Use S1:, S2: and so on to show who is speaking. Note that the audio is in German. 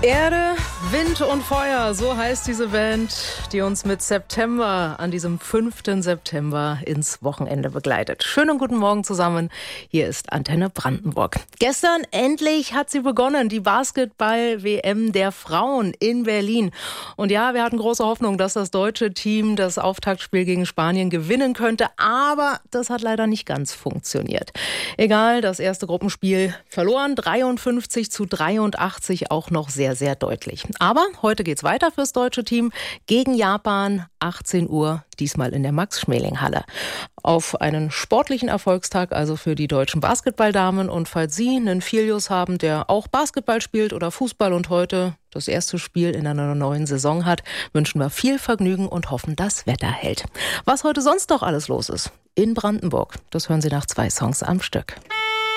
S1: Erde, Wind und Feuer, so heißt diese Band, die uns mit September an diesem 5. September ins Wochenende begleitet. Schönen guten Morgen zusammen, hier ist Antenne Brandenburg. Gestern endlich hat sie begonnen, die Basketball-WM der Frauen in Berlin. Und ja, wir hatten große Hoffnung, dass das deutsche Team das Auftaktspiel gegen Spanien gewinnen könnte, aber das hat leider nicht ganz funktioniert. Egal, das erste Gruppenspiel verloren, 53-83, auch noch sehr deutlich. Aber heute geht's weiter fürs deutsche Team gegen Japan, 18 Uhr, diesmal in der Max-Schmeling-Halle. Auf einen sportlichen Erfolgstag also für die deutschen Basketballdamen. Und falls Sie einen Filius haben, der auch Basketball spielt oder Fußball und heute das erste Spiel in einer neuen Saison hat, wünschen wir viel Vergnügen und hoffen, das Wetter hält. Was heute sonst noch alles los ist in Brandenburg, das hören Sie nach 2 Songs am Stück.